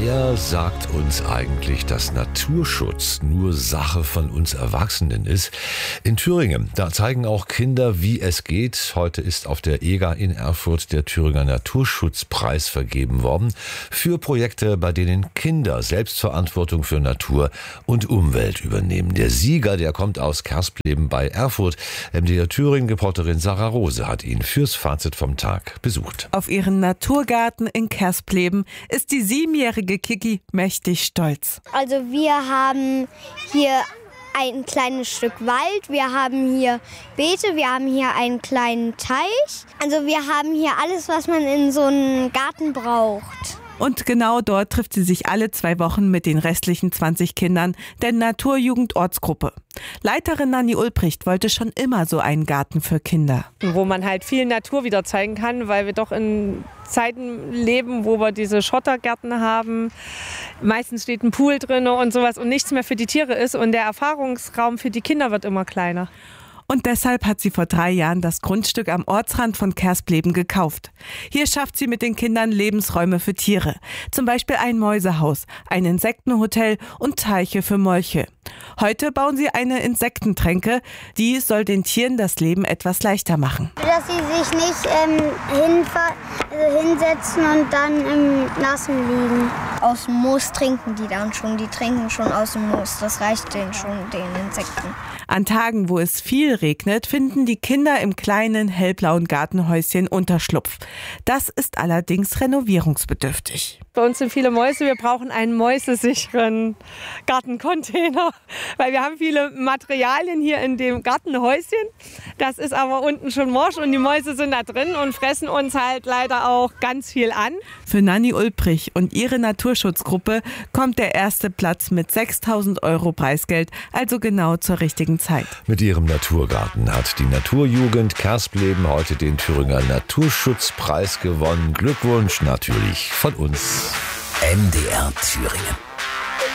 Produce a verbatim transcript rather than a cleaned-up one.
Wer sagt uns eigentlich, dass Naturschutz nur Sache von uns Erwachsenen ist? In Thüringen, da zeigen auch Kinder, wie es geht. Heute ist auf der E G A in Erfurt der Thüringer Naturschutzpreis vergeben worden für Projekte, bei denen Kinder Selbstverantwortung für Natur und Umwelt übernehmen. Der Sieger, der kommt aus Kerspleben bei Erfurt. M D R Thüringen-Reporterin Sarah Rose hat ihn fürs Fazit vom Tag besucht. Auf ihren Naturgarten in Kerspleben ist die siebenjährige Kiki mächtig stolz. Also wir haben hier ein kleines Stück Wald, wir haben hier Beete, wir haben hier einen kleinen Teich. Also wir haben hier alles, was man in so einem Garten braucht. Und genau dort trifft sie sich alle zwei Wochen mit den restlichen zwanzig Kindern der Naturjugend-Ortsgruppe. Leiterin Nanni Ulbricht wollte schon immer so einen Garten für Kinder. Wo man halt viel Natur wieder zeigen kann, weil wir doch in Zeiten leben, wo wir diese Schottergärten haben. Meistens steht ein Pool drin und sowas und nichts mehr für die Tiere ist. Und der Erfahrungsraum für die Kinder wird immer kleiner. Und deshalb hat sie vor drei Jahren das Grundstück am Ortsrand von Kerspleben gekauft. Hier schafft sie mit den Kindern Lebensräume für Tiere. Zum Beispiel ein Mäusehaus, ein Insektenhotel und Teiche für Molche. Heute bauen sie eine Insektentränke. Die soll den Tieren das Leben etwas leichter machen. Dass sie sich nicht ähm, hinfa- also hinsetzen und dann im Nassen liegen. Aus dem Moos trinken die dann schon. Die trinken schon aus dem Moos. Das reicht denen schon, den Insekten. An Tagen, wo es viel regnet, finden die Kinder im kleinen hellblauen Gartenhäuschen Unterschlupf. Das ist allerdings renovierungsbedürftig. Bei uns sind viele Mäuse, wir brauchen einen mäusesicheren Gartencontainer, weil wir haben viele Materialien hier in dem Gartenhäuschen. Das ist aber unten schon morsch und die Mäuse sind da drin und fressen uns halt leider auch ganz viel an. Für Nanni Ulbricht und ihre Naturschutzgruppe kommt der erste Platz mit sechstausend Euro Preisgeld, also genau zur richtigen Zeit. Mit ihrem Naturgarten hat die Naturjugend Kerspleben heute den Thüringer Naturschutzpreis gewonnen. Glückwunsch natürlich von uns. M D R Thüringen.